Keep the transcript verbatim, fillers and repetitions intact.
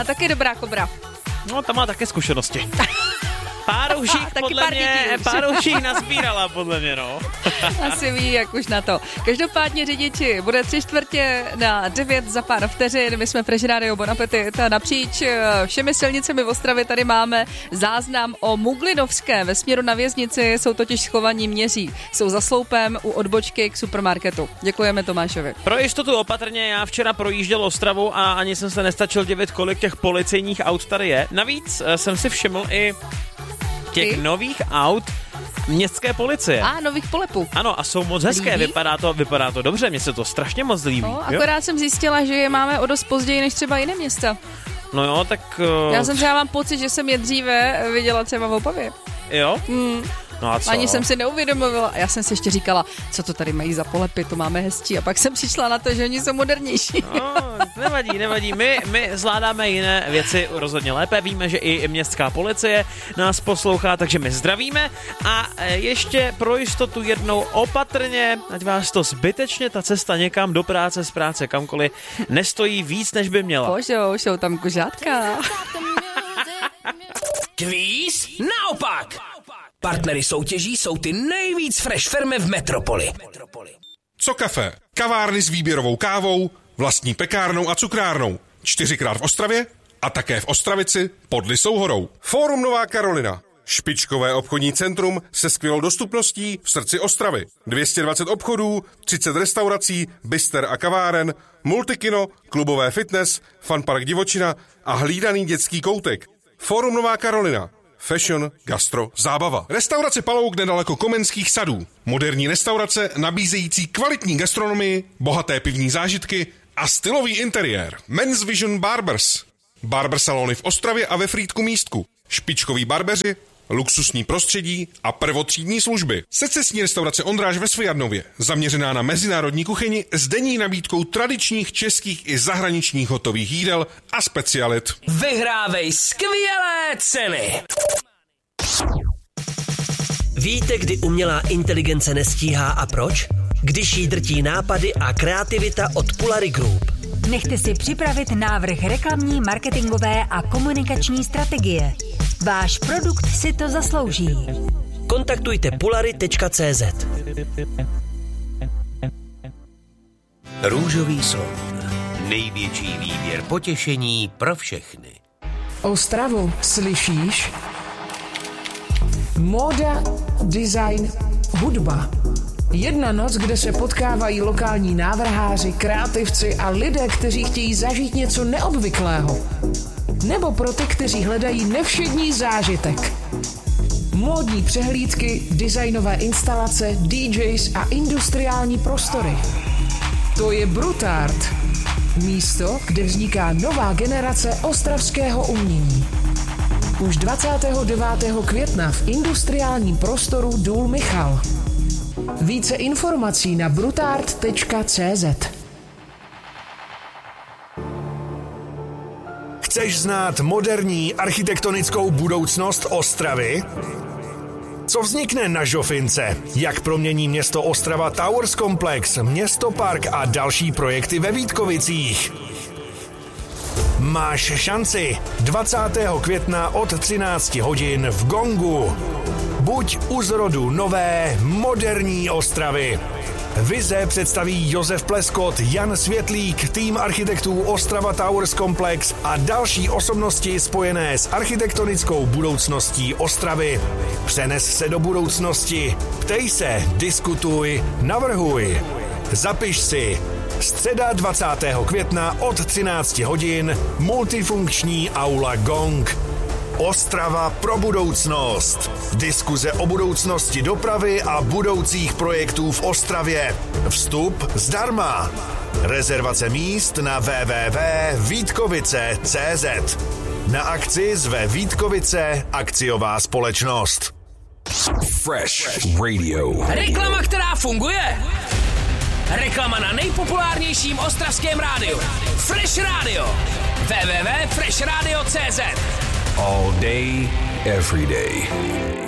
Aha, taky dobrá kobra. No, tam má také zkušenosti. Pár už jich podle pár mě, dětí už. pár už jich nazbírala podle mě, no. Asi ví, jak už na to. Každopádně řidiči, bude tři čtvrtě na devět za pár vteřin. My jsme Fresh Radio, bon appetit. Napříč všemi silnicemi v Ostravě tady máme záznam o Muglinovské. Ve směru na věznici jsou totiž schovaní měří. Jsou za sloupem u odbočky k supermarketu. Děkujeme Tomášovi. Pro jistotu opatrně, já včera projížděl Ostravu a ani jsem se nestačil divit, kolik těch policejních aut tady je. Navíc jsem si všiml i těch nových aut městské policie. A nových polepů. Ano, a jsou moc hezké, Líbí? vypadá to, vypadá to dobře, mně se to strašně moc líbí. No, akorát jo? jsem zjistila, že je máme o dost později než třeba jiné města. No jo, tak... Uh... Já jsem třeba mám pocit, že jsem je dříve viděla třeba v Opavě. Jo? Mm. No a co? Ani jsem si neuvědomovala. Já jsem si ještě říkala, co to tady mají za polepy, to máme hezčí. A pak jsem přišla na to, že oni jsou modernější. No, nevadí, nevadí. My, my zvládáme jiné věci rozhodně lépe. Víme, že i městská policie nás poslouchá, takže my zdravíme. A ještě pro jistotu jednou opatrně, ať vás to zbytečně ta cesta někam do práce, z práce, kamkoliv, nestojí víc, než by měla. Božo, jsou tam kužátka. Kvíz naopak! Partnery soutěží jsou ty nejvíc fresh firmy v metropoli. Co kafe? Kavárny s výběrovou kávou, vlastní pekárnou a cukrárnou. Čtyřikrát v Ostravě a také v Ostravici pod Lysou horou. Fórum Nová Karolina. Špičkové obchodní centrum se skvělou dostupností v srdci Ostravy. dvě stě dvacet obchodů, třicet restaurací, bister a kaváren, multikino, klubové fitness, funpark divočina a hlídaný dětský koutek. Fórum Nová Karolina. Fashion, gastro, zábava. Restaurace Palouk nedaleko Komenských sadů. Moderní restaurace nabízející kvalitní gastronomii, bohaté pivní zážitky a stylový interiér. Men's Vision Barbers. Barber salony v Ostravě a ve Frýdku Místku. Špičkoví barbeři, luxusní prostředí a prvotřídní služby. Secesní restaurace Ondráž ve Svojadnově, zaměřená na mezinárodní kuchyni s denní nabídkou tradičních českých i zahraničních hotových jídel a specialit. Vyhrávej skvělé ceny! Víte, kdy umělá inteligence nestíhá a proč? Když jí drtí nápady a kreativita od Pulary Group. Nechte si připravit návrh reklamní, marketingové a komunikační strategie. Váš produkt si to zaslouží. Kontaktujte pulary tečka cé zet. Růžový slon. Největší výběr potěšení pro všechny. Ostravu slyšíš? Móda, design, hudba. Jedna noc, kde se potkávají lokální návrháři, kreativci a lidé, kteří chtějí zažít něco neobvyklého. Nebo pro ty, kteří hledají nevšední zážitek. Módní přehlídky, designové instalace, dý džejs a industriální prostory. To je Brutart. Místo, kde vzniká nová generace ostravského umění. Už dvacátého devátého května v industriálním prostoru Důl Michal. Více informací na brutart tečka cé zet. Chceš znát moderní architektonickou budoucnost Ostravy? Co vznikne na Žofince? Jak promění město Ostrava Towers Komplex, Město Park a další projekty ve Vítkovicích? Máš šanci dvacátého května od třinácti hodin v Gongu. Buď u zrodu nové, moderní Ostravy. Vize představí Josef Pleskot, Jan Světlík, tým architektů Ostrava Towers Komplex a další osobnosti spojené s architektonickou budoucností Ostravy. Přenes se do budoucnosti, ptej se, diskutuj, navrhuj. Zapiš si. Středa dvacátého května od třinácti hodin multifunkční aula Gong. Ostrava pro budoucnost. Diskuze o budoucnosti dopravy a budoucích projektů v Ostravě. Vstup zdarma. Rezervace míst na w w w tečka vítkovice tečka cé zet. Na akci zve Vítkovice akciová společnost. Fresh Radio. Reklama, která funguje. Reklama na nejpopulárnějším ostravském rádiu. Fresh Radio. w w w tečka fresh radio tečka cé zet. All day, every day.